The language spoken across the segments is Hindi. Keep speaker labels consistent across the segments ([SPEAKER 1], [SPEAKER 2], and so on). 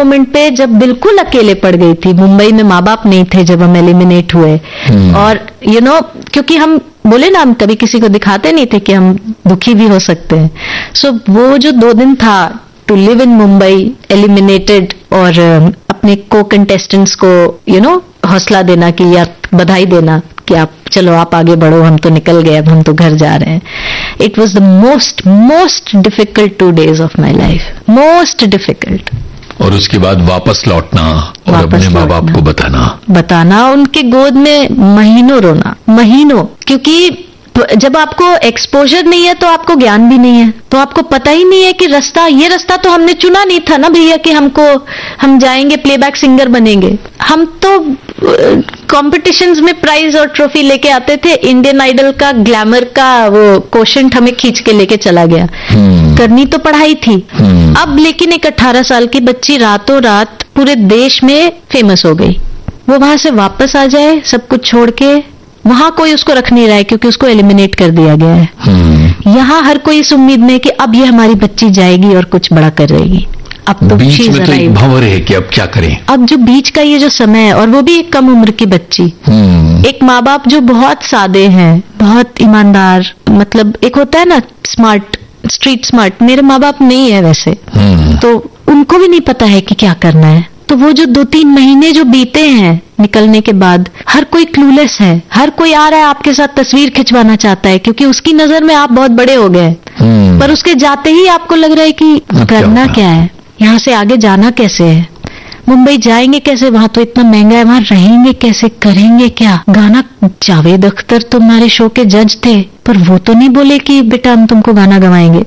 [SPEAKER 1] मोमेंट पे जब बिल्कुल अकेले पड़ गई थी, मुंबई में माँ बाप नहीं थे जब हम एलिमिनेट हुए, और क्योंकि हम बोले ना, हम कभी किसी को दिखाते नहीं थे कि हम दुखी भी हो सकते हैं। सो वो जो 2 दिन था to live in Mumbai eliminated, और अपने को कंटेस्टेंट्स को हौसला देना कि या बधाई देना कि आप चलो, आप आगे बढ़ो, हम तो निकल गए, अब हम तो घर जा रहे हैं। It was the most difficult 2 days of my life, most difficult.
[SPEAKER 2] और उसके बाद वापस लौटना और अपने माँ बाप को बताना, उनके गोद में महीनों रोना, महीनों, क्योंकि जब आपको एक्सपोजर नहीं है तो आपको ज्ञान भी नहीं है, तो आपको पता ही नहीं है कि ये रास्ता तो हमने चुना नहीं था ना भैया कि हम जाएंगे प्लेबैक सिंगर बनेंगे। हम तो कॉम्पिटिशन्स में प्राइज और ट्रॉफी लेके आते थे, इंडियन आइडल का ग्लैमर का वो कोशेंट हमें खींच के लेके चला गया। करनी तो पढ़ाई थी। अब लेकिन एक 18 साल की बच्ची रातों रात पूरे देश में फेमस हो गई, वो वहां से वापस आ जाए सब कुछ छोड़ के, वहां कोई उसको रख नहीं रहा है क्योंकि उसको एलिमिनेट कर दिया गया है। यहाँ हर कोई इस उम्मीद में कि अब ये हमारी बच्ची जाएगी और कुछ बड़ा कर रहेगी। अब तो बीच में तो एक भंवर है कि अब क्या करें। अब
[SPEAKER 1] जो बीच का ये जो समय है, और वो भी एक कम उम्र की बच्ची, एक माँ बाप जो बहुत सादे हैं, बहुत ईमानदार, मतलब एक होता है ना स्मार्ट, स्ट्रीट स्मार्ट, मेरे माँ बाप नहीं है वैसे, तो उनको भी नहीं पता है कि क्या करना है। तो वो जो 2-3 महीने जो बीते हैं निकलने के बाद, हर कोई क्लूलेस है, हर कोई आ रहा है आपके साथ तस्वीर खिंचवाना चाहता है क्योंकि उसकी नजर में आप बहुत बड़े हो गए, पर उसके जाते ही आपको लग रहा है कि करना क्या है, यहाँ से आगे जाना कैसे है, मुंबई जाएंगे कैसे, वहां तो इतना महंगा है, वहां रहेंगे कैसे, करेंगे क्या। गाना, जावेद अख्तर तो हमारे शो के जज थे, पर वो तो नहीं बोले कि बेटा हम तुमको गाना गवाएंगे।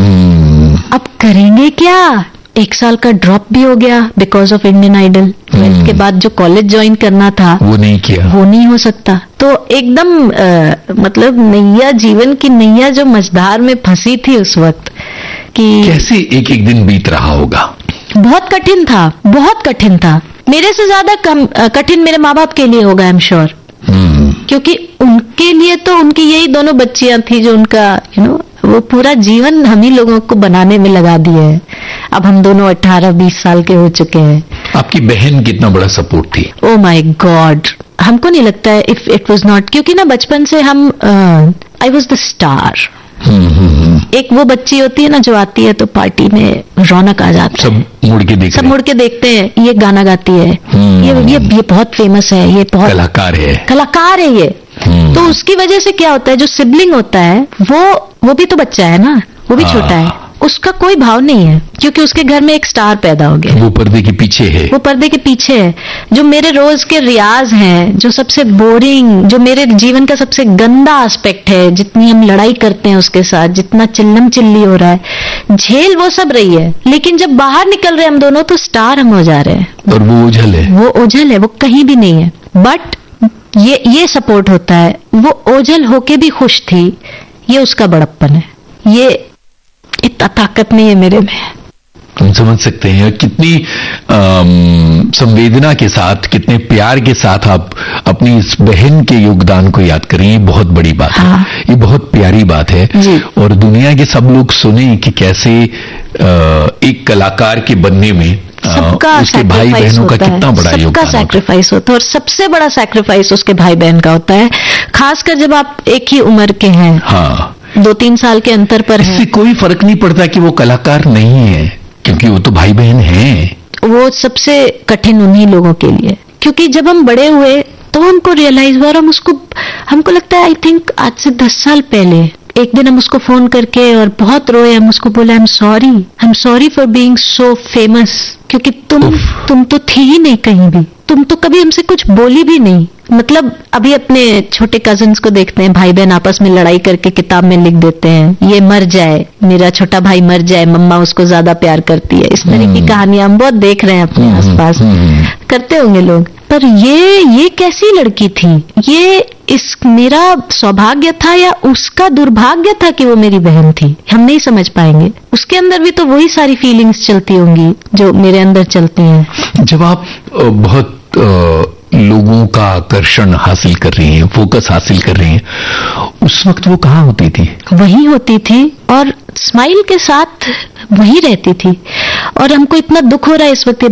[SPEAKER 1] अब करेंगे क्या। 1 साल का ड्रॉप भी हो गया because of Indian idol. 12th के बाद जो कॉलेज ज्वाइन करना था
[SPEAKER 2] वो नहीं किया,
[SPEAKER 1] वो नहीं हो सकता। तो एकदम मतलब नैया, जीवन की नैया जो मझधार में फंसी थी उस वक्त, कि
[SPEAKER 2] कैसे एक एक दिन बीत रहा होगा।
[SPEAKER 1] बहुत कठिन था, बहुत कठिन था। मेरे से ज्यादा कठिन मेरे माँ बाप के लिए होगा, आई एम श्योर, क्योंकि उनके लिए तो उनकी यही दोनों बच्चियां थी जो उनका वो पूरा जीवन हम ही लोगों को बनाने में लगा दिए है। अब हम दोनों 18-20 साल के हो चुके हैं।
[SPEAKER 2] आपकी बहन कितना बड़ा सपोर्ट थी।
[SPEAKER 1] ओ माय गॉड, हमको नहीं लगता है इफ इट वाज नॉट, क्योंकि ना बचपन से हम आई वाज द स्टार। एक वो बच्ची होती है ना जो आती है तो पार्टी में रौनक आ जाती है, सब मुड़ के देखते हैं, ये गाना गाती है, ये बहुत फेमस है, ये बहुत कलाकार है ये। तो उसकी वजह से क्या होता है, जो सिबलिंग होता है वो भी तो बच्चा है ना, वो भी छोटा है, उसका कोई भाव नहीं है क्योंकि उसके घर में एक स्टार पैदा हो गया।
[SPEAKER 2] वो पर्दे के पीछे है,
[SPEAKER 1] वो पर्दे के पीछे है। जो मेरे रोज के रियाज हैं, जो सबसे बोरिंग, जो मेरे जीवन का सबसे गंदा एस्पेक्ट है, जितनी हम लड़ाई करते हैं उसके साथ, जितना चिल्लम चिल्ली हो रहा है, झेल वो सब रही है, लेकिन जब बाहर निकल रहे हम दोनों तो स्टार हम हो जा रहे हैं।
[SPEAKER 2] और वो ओझल है,
[SPEAKER 1] वो कहीं भी नहीं है। बट ये सपोर्ट होता है। वो ओझल होके भी खुश थी, ये उसका बड़प्पन है। ये इतना ताकत नहीं है मेरे में।
[SPEAKER 2] हम समझ सकते हैं कितनी संवेदना के साथ, कितने प्यार के साथ आप अपनी इस बहन के योगदान को याद करें। ये बहुत बड़ी बात है, ये बहुत प्यारी बात है। और दुनिया के सब लोग सुने कि कैसे एक कलाकार के बनने में
[SPEAKER 1] सबका
[SPEAKER 2] उसके भाई बहनों का कितना बड़ा योगदान,
[SPEAKER 1] सबका सैक्रिफाइस होता है। और सबसे बड़ा सैक्रिफाइस उसके भाई बहन का होता है, खासकर जब आप एक ही उम्र के हैं। 2-3 साल के अंतर पर है।
[SPEAKER 2] इससे कोई फर्क नहीं पड़ता कि वो कलाकार नहीं है, क्योंकि वो तो भाई बहन हैं।
[SPEAKER 1] वो सबसे कठिन उन्हीं लोगों के लिए, क्योंकि जब हम बड़े हुए तो हमको रियलाइज हुआ, हमको लगता है आई थिंक आज से 10 साल पहले एक दिन हम उसको फोन करके और बहुत रोए। हम उसको बोले I am sorry for being so famous, क्योंकि तुम तो थी ही नहीं कहीं भी, तुम तो कभी हमसे कुछ बोली भी नहीं। मतलब अभी अपने छोटे कजिन्स को देखते हैं, भाई बहन आपस में लड़ाई करके किताब में लिख देते हैं, ये मर जाए, मेरा छोटा भाई मर जाए, मम्मा उसको ज्यादा प्यार करती है। इस तरह की कहानियां हम बहुत देख रहे हैं अपने आसपास, करते होंगे लोग। पर ये कैसी लड़की थी? ये मेरा सौभाग्य था या उसका दुर्भाग्य था कि वो मेरी बहन थी? हम नहीं समझ पाएंगे। उसके अंदर भी तो वही सारी फीलिंग्स चलती होंगी जो मेरे अंदर चलती हैं।
[SPEAKER 2] जब आप बहुत लोगों का आकर्षण हासिल कर रही हैं, फोकस हासिल कर रही हैं, उस वक्त वो कहाँ होती थी?
[SPEAKER 1] वही होती थी और स्माइल के साथ वही रहती थी। और हमको इतना दुख हो रहा है इस वक्त